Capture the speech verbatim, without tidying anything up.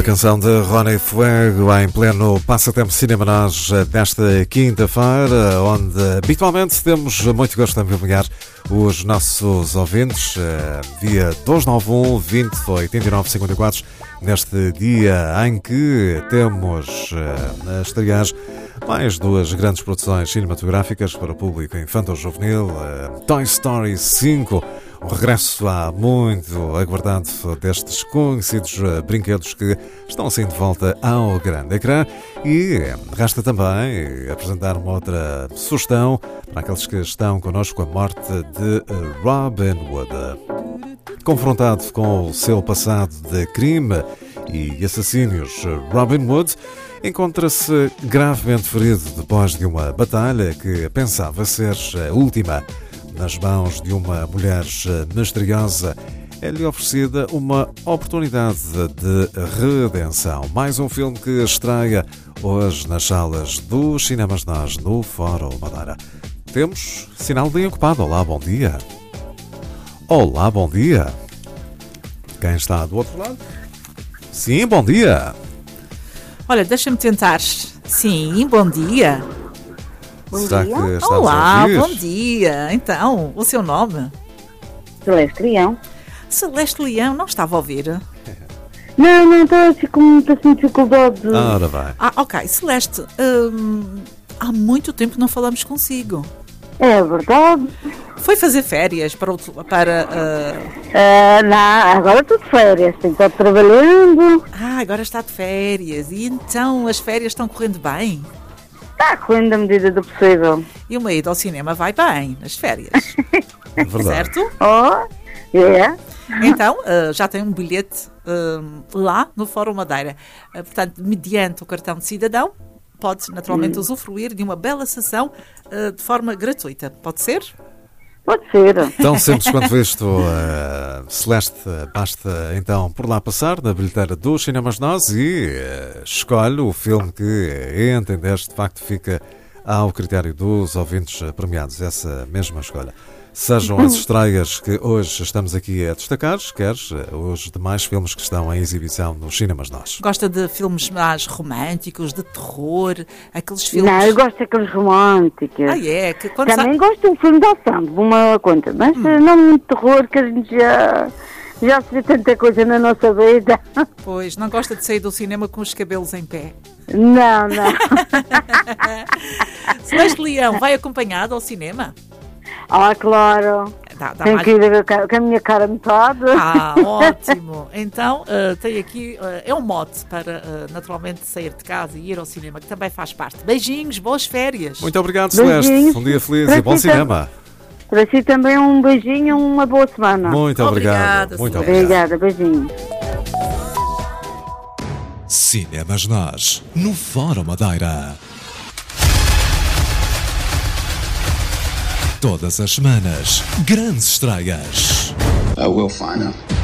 canção de Ronnie Fuego em pleno Passatempo Cinema Nós desta quinta-feira, onde habitualmente temos muito gosto de acompanhar os nossos ouvintes via dois nove um, vinte, oitenta e nove, cinquenta e quatro, neste dia em que temos a estrear mais duas grandes produções cinematográficas para o público infanto-juvenil, Toy Story cinco, o regresso há muito aguardado destes conhecidos brinquedos que estão assim de volta ao grande ecrã, e resta também apresentar uma outra sugestão para aqueles que estão connosco: a morte de Robin Hood. Confrontado com o seu passado de crime e assassínios, Robin Hood encontra-se gravemente ferido depois de uma batalha que pensava ser a última. Nas mãos de uma mulher misteriosa, é-lhe oferecida uma oportunidade de redenção. Mais um filme que estreia hoje nas salas dos cinemas Nós, no Fórum Madeira. Temos sinal bem ocupado. Olá, bom dia. Olá, bom dia. Quem está do outro lado? Sim, bom dia. Olha, deixa-me tentar. Sim, bom dia. Bom Será dia. que estás Olá, a ouvir? bom dia. Então, o seu nome? Celeste Leão. Celeste Leão, não estava a ouvir? Não, não, estou assim com muita dificuldade. Ora bem. Ah, ok. Celeste, hum, há muito tempo que não falamos consigo. É verdade. Foi fazer férias para... outro- para ah, Ah, não, agora estou de férias, tenho que estar trabalhando. ah, agora está de férias. E então as férias estão correndo bem? Está correndo à medida do possível. E uma ida ao cinema vai bem, nas férias. Verdade. Certo? Oh, é. Então, ah, já tem um bilhete ah, lá no Fórum Madeira. Ah, portanto, mediante o cartão de cidadão, pode naturalmente usufruir de uma bela sessão ah, de forma gratuita. Pode ser? Pode ser. Tão simples quanto isto, uh, Celeste, basta então por lá passar na bilheteira dos cinemas Nós e uh, escolhe o filme que entendeste, de facto fica ao critério dos ouvintes premiados, essa mesma escolha. Sejam as estreias que hoje estamos aqui a destacar, queres os demais filmes que estão em exibição nos cinemas Nós. Gosta de filmes mais românticos, de terror, aqueles filmes... Não, eu gosto daqueles românticos. Ah, é? Que quando Também sa... gosto de um filme de ação, de uma conta, mas não muito terror, que a gente já, já se vê tanta coisa na nossa vida. Pois, não gosta de sair do cinema com os cabelos em pé. Não, não. Celeste Leão, vai acompanhado ao cinema? Ah, claro. Dá, dá Tenho mais... que ir com a minha cara metade. Ah, ótimo. Então, uh, tem aqui, uh, é um mote para, uh, naturalmente, sair de casa e ir ao cinema, que também faz parte. Beijinhos, boas férias. Muito obrigado, Celeste. Beijinhos. Um dia feliz Para e bom si tam- cinema. Para si também um beijinho, uma boa semana. Muito Obrigada, obrigado. Muito Celeste. obrigado. Obrigada, beijinhos. Cinemas Nós, no Fórum Madeira. Todas as semanas, grandes estreias. I will find out.